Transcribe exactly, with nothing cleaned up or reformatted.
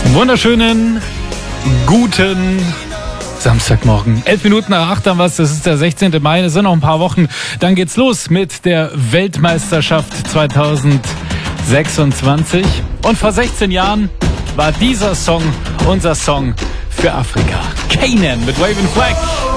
Wunderschönen, guten Samstagmorgen. Elf Minuten nach acht haben wir es. Das ist der sechzehnte Mai. Es sind noch ein paar Wochen. Dann geht's los mit der Weltmeisterschaft zweitausendsechsundzwanzig. Und vor sechzehn Jahren war dieser Song unser Song für Afrika. Canaan mit Waving Flag.